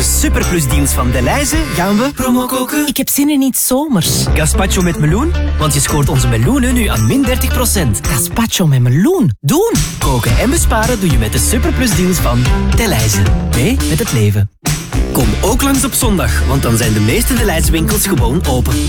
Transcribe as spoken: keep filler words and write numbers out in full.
de Superplus-deals van Delhaize gaan we promo koken. Ik heb zin in iets zomers. Gazpacho met meloen, want je scoort onze meloenen nu aan min dertig procent. Gazpacho met meloen. Doen! Koken en besparen doe je met de Superplus-deals van Delhaize. Mee met het leven. Kom ook langs op zondag, want dan zijn de meeste Delhaize winkels gewoon open.